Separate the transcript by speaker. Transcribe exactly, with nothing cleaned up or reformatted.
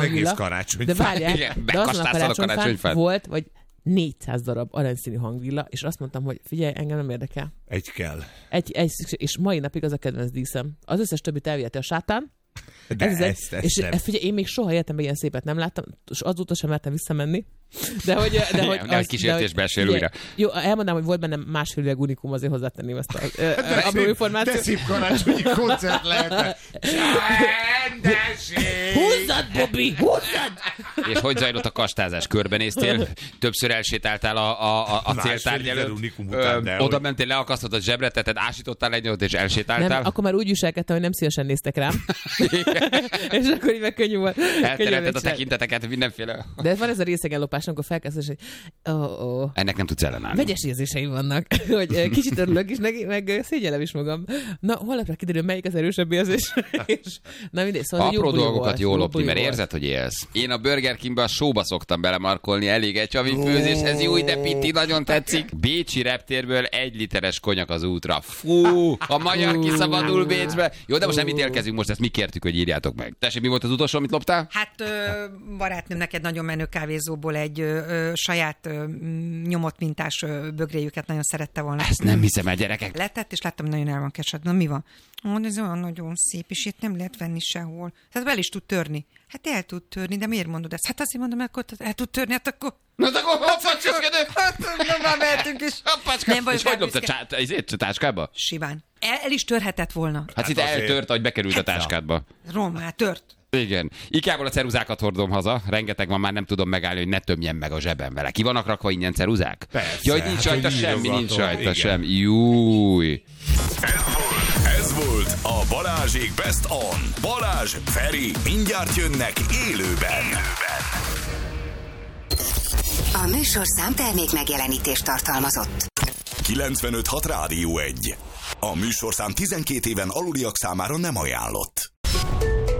Speaker 1: hangvilla. De várjál,
Speaker 2: igen,
Speaker 1: de azon a karácsonyfán volt, vagy négyszáz darab aranyszínű hangvilla, és azt mondtam, hogy figyelj, engem nem érdekel.
Speaker 3: Egy kell.
Speaker 1: Egy, egy szükség, és mai napig az a kedvenc díszem. Az összes többit elviheti a sátán.
Speaker 3: De
Speaker 1: ez
Speaker 3: ezt, ezt
Speaker 1: és
Speaker 3: nem.
Speaker 1: figyelj, én még soha életemben ilyen szépet nem láttam, és azóta sem mertem visszamenni. De hogy... De hogy
Speaker 2: az, kísértésbe esél újra.
Speaker 1: Jó, elmondanám, hogy volt bennem másfél üveg unikum, azért hozzátenném ezt a uh, apró információt.
Speaker 3: De szép karácsonyi koncert lehetne. Csendesség!
Speaker 1: Húzzad, Bobby, húzzad!
Speaker 2: És hogy zajlott a kastázás? Körbenéztél? Többször elsétáltál a, a, a, a céltárgy előtt? Oda mentél, leakasztottad a zsebre, tehát ásítottál egy nyolc és elsétáltál?
Speaker 1: Nem, akkor már úgy viselkedtem, hogy nem szívesen néztek rám. És akkor így meg könnyű volt.
Speaker 2: Elterelted a tekinteteket mindenféle.
Speaker 1: De van ez a részegenlopás, amikor felkezdesz, hogy oh, oh.
Speaker 2: Ennek nem tudsz ellenállni.
Speaker 1: Vegyes érzéseim vannak, hogy kicsit örülök is neki, meg szégyellem is magam. Na, holnapra kiderül, melyik az erősebb érzés. És, na mindegy, szóval
Speaker 2: apró dolgokat
Speaker 1: volt,
Speaker 2: jól
Speaker 1: jó
Speaker 2: lopni, mert
Speaker 1: volt.
Speaker 2: érzed, hogy élsz. Én a Burger Kingbe a showba szoktam belemarkolni elég egy csavi főzéshez. Jó, de Pitti, nagyon tetszik. Bécsi reptérből egy literes konyak az útra. Fú, a magyar kiszabadul Bécsbe. Jó, de most nem ítélkezünk, most ezt mi kértük, hogy írjátok meg. Tessék, mi volt az utolsó, amit loptál?
Speaker 4: Hát ö, barátnőm neked nagyon menő kávézóból egy ö, ö, saját ö, nyomott mintás ö, bögréjüket nagyon szerette volna.
Speaker 2: Ezt nem hiszem el, gyerekek.
Speaker 4: Letett, és láttam, nagyon el van kesedve. Na mi van? Ó, ez olyan nagyon szép, és itt nem lehet venni sehol. Tehát el is tud törni. Hát el tud törni, de miért mondod ezt? Hát azért mondom, akkor el tud törni, hát akkor...
Speaker 2: Na, de akkor hoppacskadő!
Speaker 4: Hát már mehetünk is.
Speaker 2: Nem vagy, és hogy loptad a táskába?
Speaker 4: Siván. El, el is törhetett volna.
Speaker 2: Hát itt eltört, hogy bekerült a táskádba.
Speaker 4: Rommá, tört.
Speaker 2: Igen. Ikából a ceruzákat hordom haza, rengeteg van, már nem tudom megállni, hogy ne tömjen meg a zsebem vele. Ki vannak rakva ingyen ceruzák?
Speaker 3: Persze.
Speaker 2: Jaj, nincs
Speaker 3: hát,
Speaker 2: rajta semmi, nincs rajta
Speaker 3: igen.
Speaker 2: semmi. Júj.
Speaker 5: Ez volt a Balázsék Best On. Balázs, Feri, mindjárt jönnek élőben.
Speaker 6: A műsorszám termék megjelenítést tartalmazott.
Speaker 5: kilencvenöt hat Rádió egy. A műsorszám tizenkét éven aluliak számára nem ajánlott.